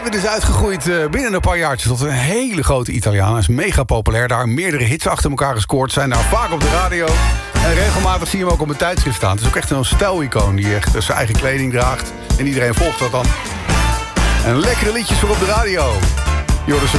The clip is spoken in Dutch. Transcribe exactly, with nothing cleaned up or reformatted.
Hij is uitgegroeid uh, binnen een paar jaartjes tot een hele grote Italiaan. Hij is mega populair daar. Meerdere hits achter elkaar gescoord. Zijn daar vaak op de radio. En regelmatig zie je hem ook op een tijdschrift staan. Het is ook echt een stijlicoon die echt zijn eigen kleding draagt. En iedereen volgt dat dan. En lekkere liedjes voor op de radio. Joris